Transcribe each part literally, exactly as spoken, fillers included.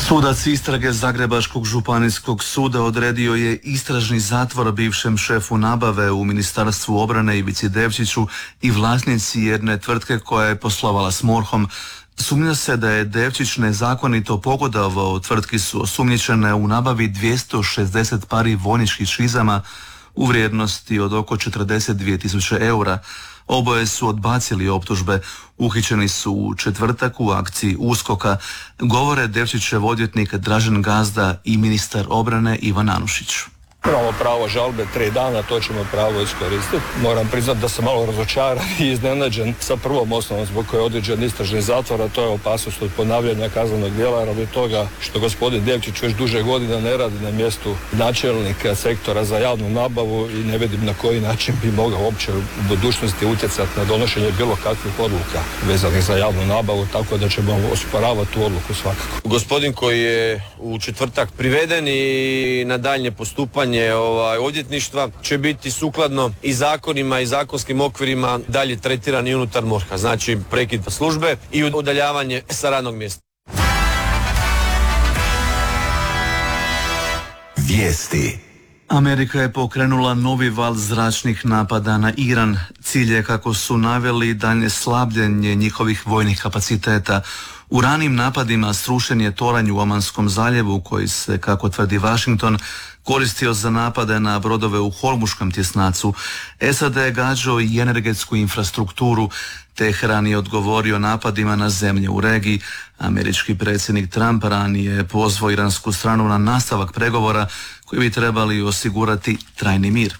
Sudac istrage Zagrebačkog županijskog suda odredio je istražni zatvor bivšem šefu nabave u Ministarstvu obrane Ivici Devčiću i vlasnici jedne tvrtke koja je poslovala s MORH-om. Sumnja se da je Devčić nezakonito pogodovao, tvrtki su osumnjičene u nabavi dvjesto šezdeset pari vojničkih šizama u vrijednosti od oko četrdeset dvije tisuće eura. Oboje su odbacili optužbe. Uhićeni su u četvrtak u akciji USKOK-a, govore Devčićev odvjetnik Dražen Gazda i ministar obrane Ivan Anušić. Imamo pravo žalbe tri dana, to ćemo pravo iskoristiti. Moram priznati da sam malo razočaran i iznenađen sa prvom osnovom zbog koje je određen istražni zatvor, a to je opasnost od ponavljanja kaznenog djela radi toga što gospodin Devčić već duže godina ne radi na mjestu načelnika sektora za javnu nabavu i ne vidim na koji način bi mogao uopće u budućnosti utjecati na donošenje bilo kakvih odluka vezanih za javnu nabavu, tako da ćemo osporavati tu odluku svakako. Gospodin koji je u četvrtak priveden i na daljnje postupanje Ovaj, odvjetništva će biti sukladno i zakonima i zakonskim okvirima dalje tretirani unutar MORH-a, znači prekid službe i udaljavanje sa radnog mjesta. Vijesti. Amerika je pokrenula novi val zračnih napada na Iran. Cilj je, kako su naveli, daljnje slabljenje njihovih vojnih kapaciteta. U ranim napadima srušen je toranj u Omanskom zaljevu koji se, kako tvrdi Washington, koristio za napade na brodove u Hormuškom tjesnacu. S A D je gađao i energetsku infrastrukturu. Teheran je odgovorio napadima na zemlje u regiji. Američki predsjednik Trump ranije pozvao iransku stranu na nastavak pregovora koji bi trebali osigurati trajni mir.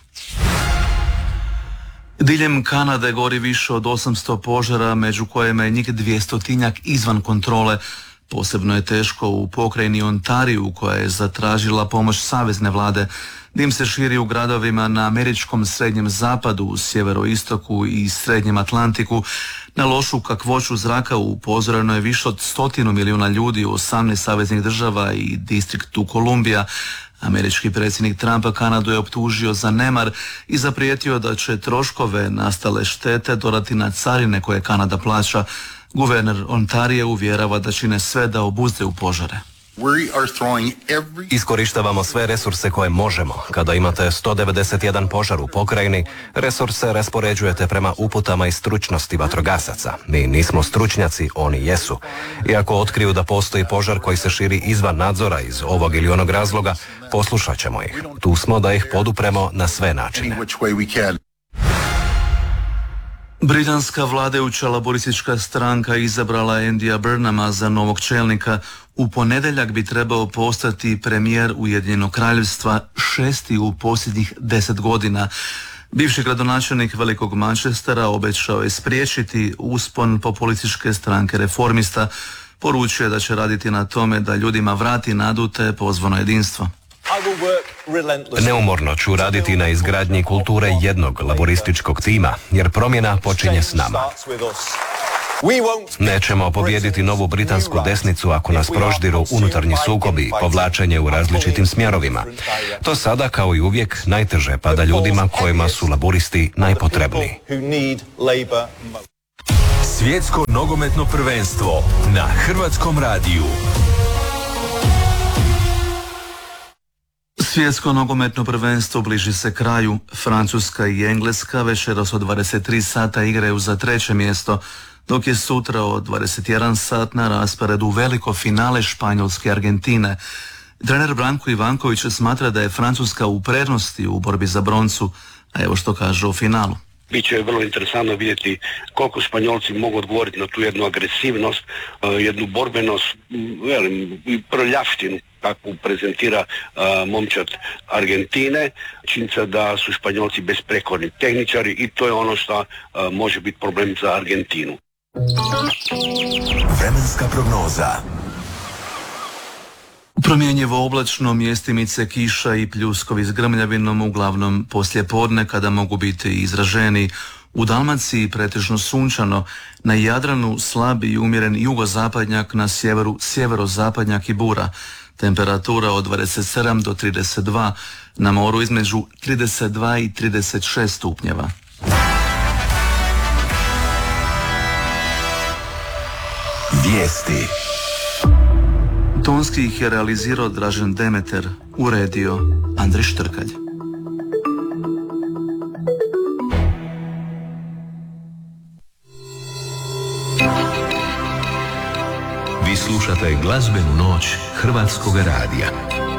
Diljem Kanade gori više od osamsto požara, među kojima je njih dvjestotinjak izvan kontrole. Posebno je teško u pokrajini Ontariju, koja je zatražila pomoć savezne vlade. Dim se širi u gradovima na američkom srednjem zapadu, u sjeveroistoku i srednjem Atlantiku. Na lošu kakvoću zraka upozoreno je više od stotinu milijuna ljudi u osamnaest saveznih država i distriktu Kolumbija. Američki predsjednik Trumpa Kanadu je optužio za nemar i zaprijetio da će troškove nastale štete dodati na carine koje Kanada plaća. Guverner Ontarija uvjerava da čine sve da obuzdaju požare. Iskorištavamo sve resurse koje možemo. Kada imate sto devedeset jedan požar u pokrajini, resurse raspoređujete prema uputama i stručnosti vatrogasaca. Mi nismo stručnjaci, oni jesu. I ako otkriju da postoji požar koji se širi izvan nadzora iz ovog ili onog razloga, poslušat ćemo ih. Tu smo da ih podupremo na sve načine. Britanska vladajuća laboristička stranka izabrala Andyja Burnhama za novog čelnika. U ponedjeljak bi trebao postati premijer Ujedinjenog kraljevstva, šesti u posljednjih deset godina. Bivši gradonačelnik Velikog Manchestera obećao je spriječiti uspon populističke stranke Reformista. Poručio je da će raditi na tome da ljudima vrati nadu te pozvano jedinstvo. Neumorno ću raditi na izgradnji kulture jednog laborističkog tima, jer promjena počinje s nama. Nećemo pobijediti novu britansku desnicu ako nas proždiru unutarnji sukobi i povlačenje u različitim smjerovima. To sada, kao i uvijek, najteže pada ljudima kojima su laboristi najpotrebniji. Svjetsko nogometno prvenstvo na Hrvatskom radiju. Svjetsko nogometno prvenstvo bliži se kraju. Francuska i Engleska večeras od dvadeset tri sata igraju za treće mjesto, dok je sutra od dvadeset jedan sat na rasporedu veliko finale Španjolske i Argentine. Trener Branko Ivanković smatra da je Francuska u prednosti u borbi za broncu, a evo što kaže o finalu. Biće vrlo interesantno vidjeti koliko Španjolci mogu odgovoriti na tu jednu agresivnost, jednu borbenost, velim, prljavštinu kakvu prezentira uh, momčad Argentine. Činjenica da su Španjolci besprekorni tehničari i to je ono što uh, može biti problem za Argentinu. Vremenska prognoza. Promjenjivo oblačno, mjestimice kiša i pljuskovi s grmljavinom, uglavnom poslije podne kada mogu biti izraženi. U Dalmaciji pretežno sunčano, na Jadranu slab i umjeren jugozapadnjak, na sjeveru sjeverozapadnjak i bura. Temperatura od dvadeset sedam do trideset dva, na moru između trideset dva i trideset šest stupnjeva. Vijesti. Tonski ih je realizirao Dražen Demeter, uredio Andrej Štrkalj. Vi slušate glazbenu noć Hrvatskog radija.